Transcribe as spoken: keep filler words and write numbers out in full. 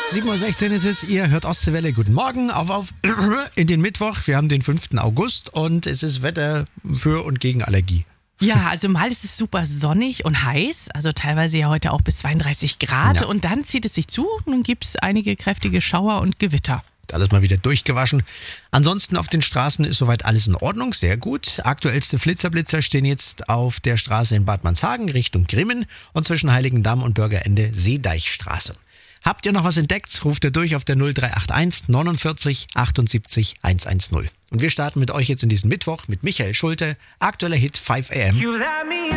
sieben Uhr sechzehn ist es, ihr hört Ostseewelle. Guten Morgen, auf, auf in den Mittwoch. Wir haben den fünften August und es ist Wetter für und gegen Allergie. Ja, also mal ist es super sonnig und heiß, also teilweise ja heute auch bis zweiunddreißig Grad, ja. Und dann zieht es sich zu und dann gibt es einige kräftige Schauer und Gewitter. Alles mal wieder durchgewaschen. Ansonsten auf den Straßen ist soweit alles in Ordnung, sehr gut. Aktuellste Flitzerblitzer stehen jetzt auf der Straße in Bad Manshagen Richtung Grimmen und zwischen Heiligendamm und Bürgerende Seedeichstraße. Habt ihr noch was entdeckt? Ruft ihr durch auf der null drei acht eins neunundvierzig achtundsiebzig hundertzehn. Und wir starten mit euch jetzt in diesen Mittwoch mit Michael Schulte, aktueller Hit five a m.